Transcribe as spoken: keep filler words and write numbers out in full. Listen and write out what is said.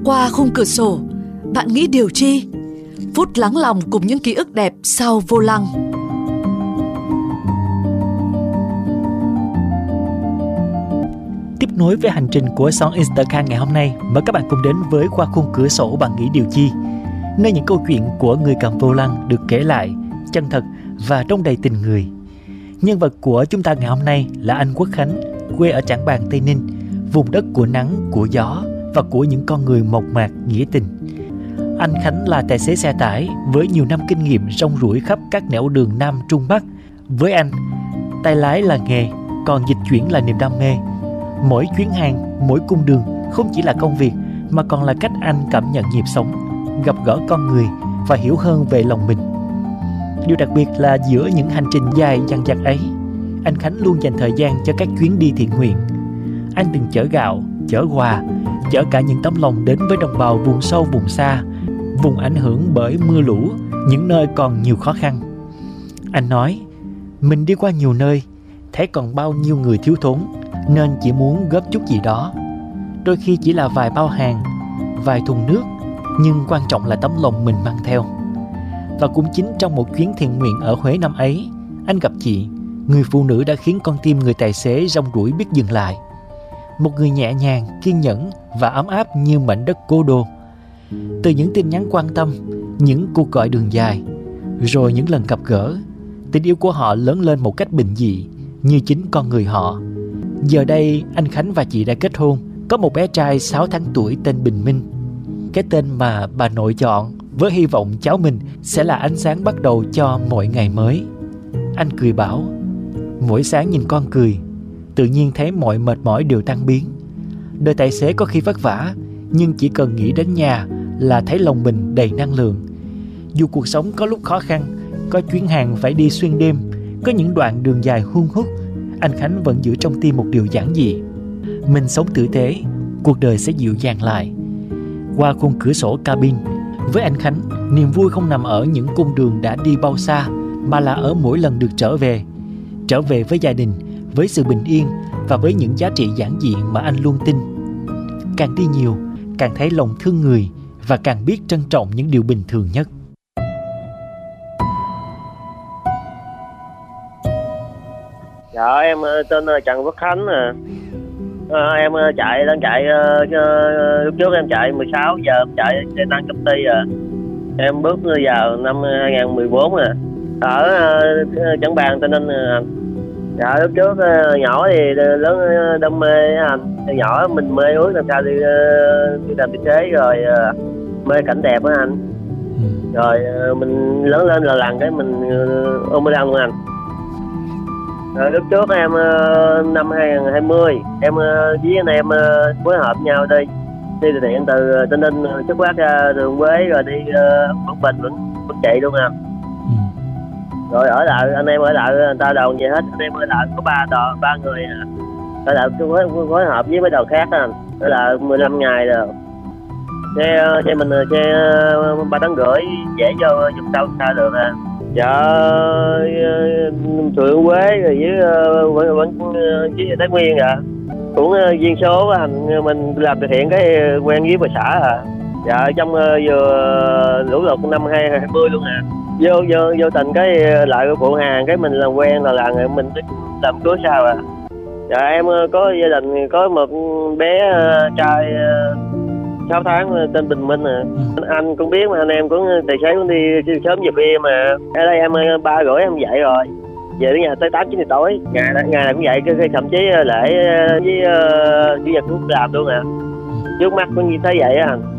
Qua khung cửa sổ, bạn nghĩ điều chi? Phút lắng lòng cùng những ký ức đẹp sau vô lăng. Tiếp nối với hành trình của Song Instacart ngày hôm nay, mời các bạn cùng đến với Qua khung cửa sổ bạn nghĩ điều chi, nơi những câu chuyện của người cầm vô lăng được kể lại chân thật và trong đầy tình người. Nhân vật của chúng ta ngày hôm nay là anh Quốc Khánh, quê ở Trảng Bàng, Tây Ninh, vùng đất của nắng, của gió và của những con người mộc mạc, nghĩa tình. Anh Khánh là tài xế xe tải với nhiều năm kinh nghiệm rong ruổi khắp các nẻo đường Nam Trung Bắc. Với anh, tay lái là nghề, còn dịch chuyển là niềm đam mê. Mỗi chuyến hàng, mỗi cung đường không chỉ là công việc mà còn là cách anh cảm nhận nhịp sống, gặp gỡ con người và hiểu hơn về lòng mình. Điều đặc biệt là giữa những hành trình dài dằng dặc ấy, anh Khánh luôn dành thời gian cho các chuyến đi thiện nguyện. Anh từng chở gạo, chở quà, chở cả những tấm lòng đến với đồng bào vùng sâu vùng xa, vùng ảnh hưởng bởi mưa lũ, những nơi còn nhiều khó khăn. Anh nói, mình đi qua nhiều nơi, thấy còn bao nhiêu người thiếu thốn, nên chỉ muốn góp chút gì đó. Đôi khi chỉ là vài bao hàng, vài thùng nước, nhưng quan trọng là tấm lòng mình mang theo. Và cũng chính trong một chuyến thiện nguyện ở Huế năm ấy, anh gặp chị, người phụ nữ đã khiến con tim người tài xế rong ruổi biết dừng lại. Một người nhẹ nhàng, kiên nhẫn và ấm áp như mảnh đất cố đô. Từ những tin nhắn quan tâm, những cuộc gọi đường dài, rồi những lần gặp gỡ, tình yêu của họ lớn lên một cách bình dị, như chính con người họ. Giờ đây, anh Khánh và chị đã kết hôn, có một bé trai sáu tháng tuổi tên Bình Minh. Cái tên mà bà nội chọn với hy vọng cháu mình sẽ là ánh sáng bắt đầu cho mọi ngày mới. Anh cười bảo, mỗi sáng nhìn con cười, tự nhiên thấy mọi mệt mỏi đều tan biến. Đời tài xế có khi vất vả, nhưng chỉ cần nghĩ đến nhà là thấy lòng mình đầy năng lượng. Dù cuộc sống có lúc khó khăn, có chuyến hàng phải đi xuyên đêm, có những đoạn đường dài hun hút, anh Khánh vẫn giữ trong tim một điều giản dị: mình sống tử tế, cuộc đời sẽ dịu dàng lại. Qua khung cửa sổ cabin, với anh Khánh, niềm vui không nằm ở những cung đường đã đi bao xa, mà là ở mỗi lần được trở về. Trở về với gia đình, với sự bình yên và với những giá trị giản dị mà anh luôn tin. Càng đi nhiều, càng thấy lòng thương người và càng biết trân trọng những điều bình thường nhất. Dạ, em tên Trần Quốc Khánh à. À, em chạy đang chạy uh, lúc trước em chạy mười sáu, giờ em chạy xe tăng công ty à. Em bước vào năm hai không một bốn à. Ở uh, Trảng Bàng, Tây Ninh à. Dạ, lúc trước uh, nhỏ thì lớn uh, đam mê anh. Nhỏ mình mê ước làm sao đi uh, đi làm tài xế, rồi uh, mê cảnh đẹp á anh. Rồi uh, mình lớn lên là lần cái mình uh, ôm đăng luôn anh. Rồi lúc trước em năm hai không hai không em với anh em phối hợp nhau đi đi từ thiện từ Tây Ninh xuất phát ra đường Quế rồi đi Quảng Bình vẫn vẫn chạy luôn anh. Ừ. Rồi ở lại anh em ở lại người ta đoàn về hết, anh em ở lại có ba đoàn ba người à. Ở lại phối, phối hợp với mấy đoàn khác anh. Ở lại mười lăm ngày rồi. Xe xe mình xe ba tấn rưỡi dễ vô vùng sâu xa được à. Dạ, Thượng Quế rồi với vẫn với Thái Nguyên à, cũng uh, duyên số hành mình làm từ thiện cái quen với bà xã à. Dạ, trong uh, vừa lũ lụt năm hai không hai không luôn à, vô vô vô tình cái lại phụ hàng cái mình làm quen là làm mình làm cưới sao à. Dạ, em uh, có gia đình có một bé uh, trai uh, sáu tháng tên Bình Minh à. Ừ. Anh cũng biết mà, anh em cũng tài xế cũng đi sớm về khuya mà. Ở đây em ba rưỡi em dậy rồi, về đến nhà tới tám chín giờ tối, ngày ngày nào cũng vậy, cái thậm chí lễ với chủ nhật cũng làm luôn à. Trước mắt cũng như thế vậy á.